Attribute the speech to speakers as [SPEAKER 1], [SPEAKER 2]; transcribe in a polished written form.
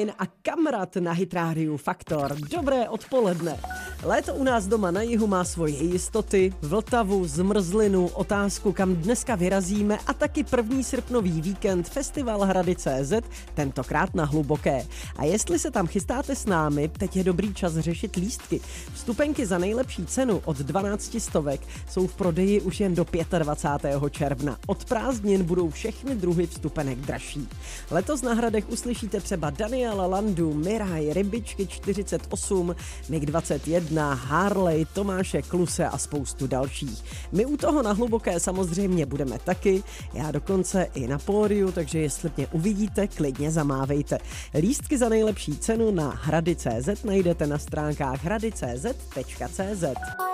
[SPEAKER 1] Fine a Kamrat na Hit Radio Faktor. Dobré odpoledne. Léto u nás doma na jihu má svoje jistoty, Vltavu, zmrzlinu, otázku, kam dneska vyrazíme a taky první srpnový víkend Festival Hrady.cz, tentokrát na Hluboké. A jestli se tam chystáte s námi, teď je dobrý čas řešit lístky. Vstupenky za nejlepší cenu od 12 stovek jsou v prodeji už jen do 25. června. Od prázdnin budou všechny druhy vstupenek dražší. Letos na Hradech uslyšíte třeba Daniela Landu, Miraj, Rybičky 48, MiG 21, Harley, Tomáše Kluse a spoustu dalších. My u toho na Hluboké samozřejmě budeme taky, já dokonce i na pódiu, takže jestli mě uvidíte, klidně zamávejte. Lístky za nejlepší cenu na Hrady.cz najdete na stránkách hrady.cz.cz.